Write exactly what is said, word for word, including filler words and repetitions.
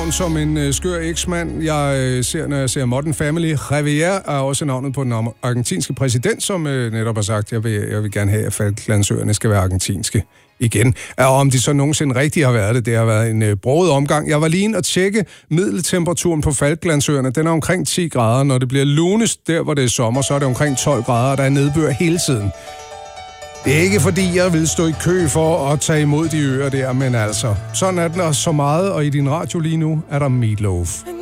Som en øh, skør eksmand, jeg øh, ser, når jeg ser Modern Family. Javier er også navnet på den argentinske præsident, som øh, netop har sagt, at jeg vil, jeg vil gerne have, at Falklandsøerne skal være argentinske igen. Og om de så nogensinde rigtig har været det, det har været en øh, broget omgang. Jeg var lige inde og tjekke middeltemperaturen på Falklandsøerne. Den er omkring ti grader. Når det bliver lunest, der hvor det er sommer, så er det omkring tolv grader, og der er nedbør hele tiden. Det er ikke fordi, jeg vil stå i kø for at tage imod de øer der, men altså, sådan er den også så meget, og i din radio lige nu er der Meatloaf.